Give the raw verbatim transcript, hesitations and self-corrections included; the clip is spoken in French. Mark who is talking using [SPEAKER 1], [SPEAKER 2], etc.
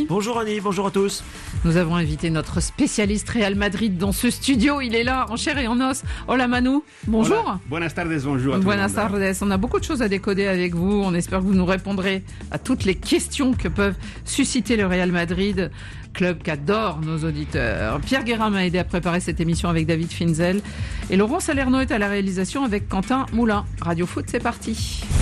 [SPEAKER 1] Anthony.
[SPEAKER 2] Bonjour Annie, bonjour à tous.
[SPEAKER 1] Nous avons invité notre spécialiste Real Madrid dans ce studio. Il est là, en chair et en os. Hola Manu, bonjour.
[SPEAKER 3] Hola. Buenas tardes, bonjour à tout
[SPEAKER 1] Buenas
[SPEAKER 3] le monde.
[SPEAKER 1] tardes. On a beaucoup de choses à décoder avec vous. On espère que vous nous répondrez à toutes les questions que peuvent susciter le Real Madrid, club qu'adorent nos auditeurs. Pierre Guérin m'a aidé à préparer cette émission avec David Finzel. Et Laurent Salerno est à la réalisation avec Quentin Moulin. Radio Foot, c'est parti.